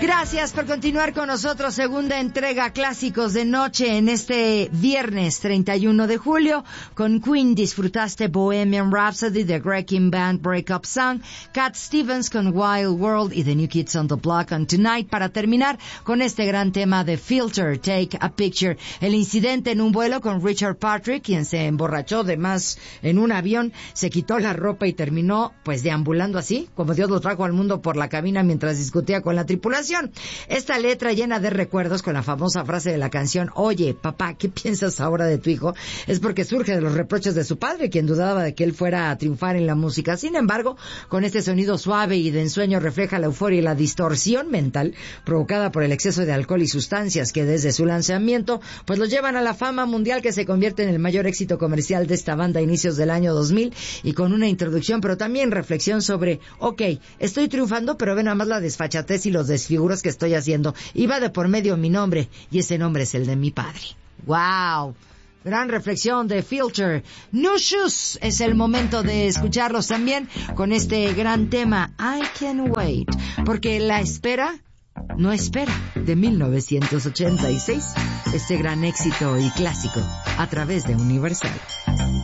Gracias por continuar con nosotros. Segunda entrega Clásicos de Noche en este viernes 31 de julio. Con Queen disfrutaste Bohemian Rhapsody, The Wrecking Band Breakup Song, Cat Stevens con Wild World y The New Kids on the Block on Tonight, para terminar con este gran tema de Filter, Take a Picture. El incidente en un vuelo con Richard Patrick, quien se emborrachó de más en un avión, se quitó la ropa y terminó pues deambulando así, como Dios lo trajo al mundo, por la cabina mientras discutía con la tripulación. Esta letra llena de recuerdos con la famosa frase de la canción, oye, papá, ¿qué piensas ahora de tu hijo? Es porque surge de los reproches de su padre, quien dudaba de que él fuera a triunfar en la música. Sin embargo, con este sonido suave y de ensueño refleja la euforia y la distorsión mental provocada por el exceso de alcohol y sustancias que desde su lanzamiento pues los llevan a la fama mundial, que se convierte en el mayor éxito comercial de esta banda a inicios del año 2000, y con una introducción pero también reflexión sobre, ok, estoy triunfando, pero ven nada más la desfachatez y los desfiguros que estoy haciendo. Iba de por medio mi nombre, y ese nombre es el de mi padre. ¡Wow! Gran reflexión de Filter. New Shoes, es el momento de escucharlos también con este gran tema, I Can Wait, porque la espera no espera, de 1986, este gran éxito y clásico a través de Universal.